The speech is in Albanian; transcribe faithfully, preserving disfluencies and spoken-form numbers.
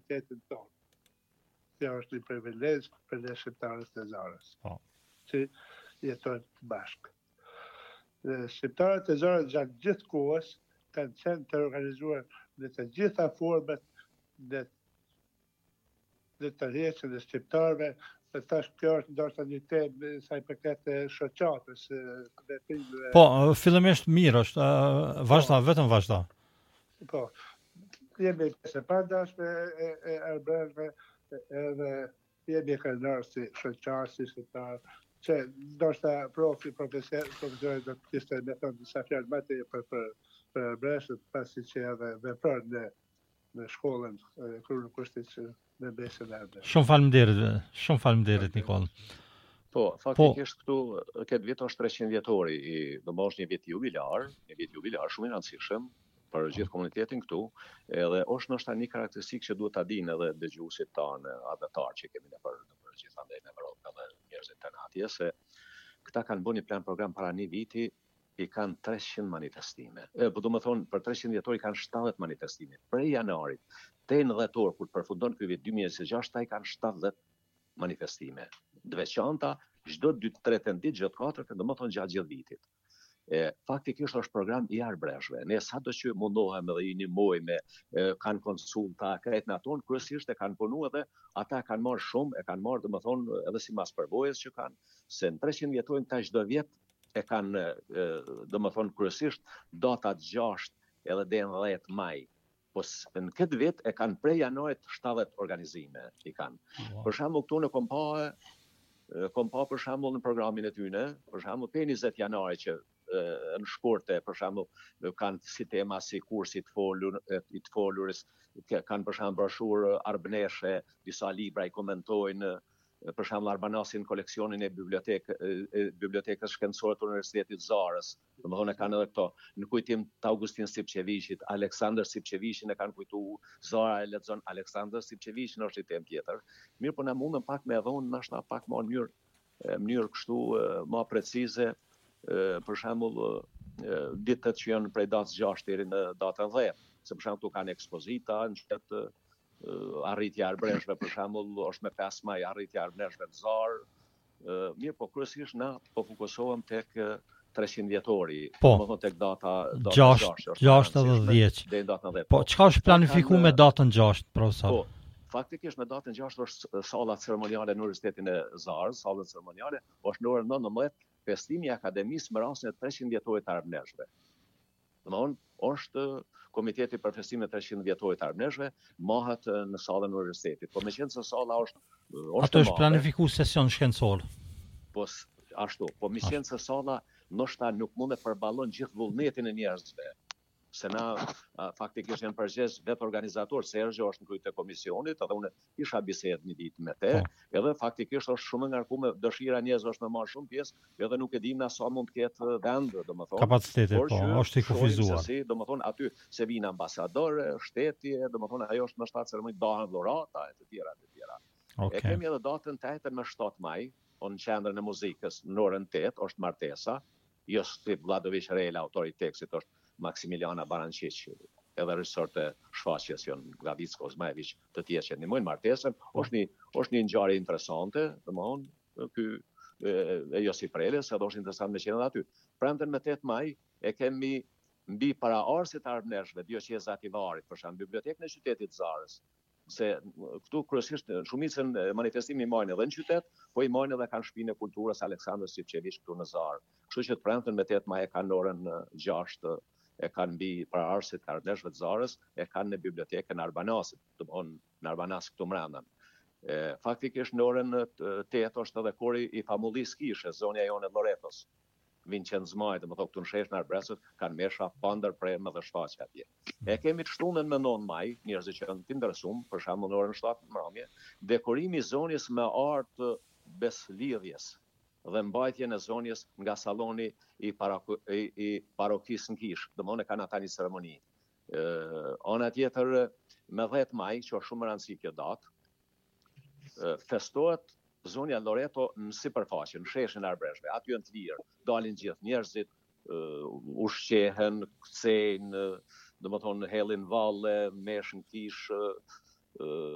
identitetin tonë. Kjo është një privilegj për ne shqiptarët e Zarës, oh. që jetojnë bashkë. Shqiptarët e Zarës gjatë gjithë kohës kanë qenë të organizuar në të gjitha format në, në të rrjetin e shqiptarëve, dhe tash kjo është ndoshta një temë sa i përket shoqatës. Po, fillimisht mirë është, vazhdo, vetëm vazhdo. Po, jemi se pandashme e, e arbrezve, edhe jemi kërnarë si shoqarë, si shqiptarë, që ndoshta profi, profesor, profesorë do të kishte me thonë disa fjalë më të për për për arbrezët, pasi që edhe vepron në në shkollën e Kryeut Kushtit që në besën e arbrezët. Shumë faleminderit, shumë faleminderit Nikol. Po, faktikisht këtu këtë vit është treqind vjetori i domosht një vit jubilar, një vit jubilar shumë i rëndësishëm për gjithë komunitetin këtu, edhe është ndoshta një karakteristikë që duhet ta dinë edhe dëgjuesit tanë, adhetar që kemi në për për gjithandaj në Evropë edhe njerëzit të natje, se këta kanë bënë një plan program para një viti, i kanë treqind manifestime. E, po do më thonë, për treqind vjetori kanë shtatëdhjetë manifestime. Prej janarit, te në dhjetor, kur përfundon ky vit dy mijë e gjashtë, ai kanë shtatëdhjetë manifestime. Të veçanta, çdo dy tre ditë, çdo katër, do më thonë gjatë gjithë vitit. E, faktikisht është program i arbreshve. Ne sado që mundohem edhe i ndihmojmë, kanë konsulta, krejt në aton, kryesisht e kanë punu edhe ata kanë marrë shumë, e kanë marrë, do më thonë, edhe si mas përvojës që kanë, se në treqind vjetojnë ta çdo vjet e kanë, do më thonë, kryesisht datat gjashtë edhe deri në dhjetë maj. Po në këtë vit e kanë prej janarit shtatëdhjetë organizime i kanë. Wow. Për shembull këtu në Kompa, Kompa për shembull në programin e tyre, për shembull pe njëzet janari që në shkurte për shembull kanë si tema si kursi të folur, i të foluris, kanë për shembull broshurë arbëneshe, disa libra i komentojnë, për shembull Arbanasin koleksionin e bibliotekë e bibliotekës shkencore të Universitetit Zarës. Domethënë kanë edhe këto në kujtim të Augustin Sipçeviçit, Aleksandër Sipçeviçin e kanë kujtuar, Zara e lexon Aleksandër Sipçeviçin është një temë tjetër. Mirë, po na mundën pak me dhon, ndoshta pak më në mënyrë mënyrë kështu më precize, për shembull ditët që janë prej datës gjashtë deri në datën dhjetë, se për shembull kanë ekspozita në qytet Uh, arritja e arbreshve për shembull është me pesë maj arritja e arbreshve të Zarë. Uh, mirë, po kryesisht na po fokusohem tek uh, treqind vjetori, po, domethënë tek data data gjashtë, gjashtë edhe dhjetë. Deri datën dhjetë. Po çka është planifikuar me datën gjashtë, profesor? Po, faktikisht me datën gjashtë është salla ceremoniale në Universitetin e Zarës, salla ceremoniale, është në orën nëntëmbëdhjetë, festimi i akademisë me rastin e treqind vjetorit të arbreshve. Domthonë, është Komiteti për festimin e treqind vjetorit të arbreshve mahet në sallën e universitetit. Po meqenëse se salla është është ato është planifikuar sesion shkencor. Po ashtu, po meqenëse se salla ndoshta nuk mund të përballon gjithë vullnetin e njerëzve. Se na faktikisht janë përgjegjës vetë organizator, Sergio është në krye të komisionit, edhe unë isha bisedë një ditë me te, po. Edhe faktikisht është shumë ngarkuar, dëshira e njerëzve është me marrë shumë pjesë, edhe nuk e dim na sa mund të ketë vend, domethënë. Kapaciteti, po, është i kufizuar. Si, domethënë aty se vinë ambasadorë, shteti, domethënë ajo është në shtatë ceremoni dahen dhurata e të tjera të tjera. Okay. E kemi edhe datën tetën me shtatë maj, në qendrën e muzikës, në orën tetë është martesa, jo si Vladović Rela, autori i tekstit është Maksimiliana Baranqić, edhe rrisort e shfaqjes janë Gavicko Ozmajević, të tjerë që ndihmojnë martesën, është një është një ngjarje interesante, domthonë ky e Josip Preles, edhe është interesant me qenë aty. Premten me tetë maj e kemi mbi paraardhësit e arbreshve, Dioqeza Ativarit, për shembull, bibliotekën e qytetit Zarës. Se këtu kryesisht shumicën manifestimi i marrin edhe në qytet, po i marrin edhe kanë shtëpinë e kulturës Aleksandër Sipçeviç këtu në Zarë. Kështu që të premten me tetë maj e kanë orën gjashtë, e kanë mbi paraardhësit e arbreshve të Zarës, e kanë në bibliotekën Arbanasit, domthonë në Arbanas këtu brenda. Faktikisht në orën tetë është edhe kori i famullisë Kishës, zonja jone Loretos. Vincenz Maj, dhe më thonë këtu në shesh në arbresët, kanë mesha pandër premë dhe shfaqe atje. E kemi të shtunën me nëntë maj, njerëzit që kanë të interesuar, për shembull në orën shtatë mbrëmje, dekorimi i zonjës me artë beslidhjes dhe mbajtjen e zonjës nga salloni i, parako, i, i parokisë në Kishë, domthonë kanë ata një ceremoni. Ana tjetër me dhjetë maj, që është shumë e rëndësishme kjo datë, festohet zonja Loreto në sipërfaqe, në sheshin e arbreshve. Aty janë të lirë, dalin gjithë njerëzit, uh, ushqehen, kthejnë, domethënë hellin valle, meshën kish, uh,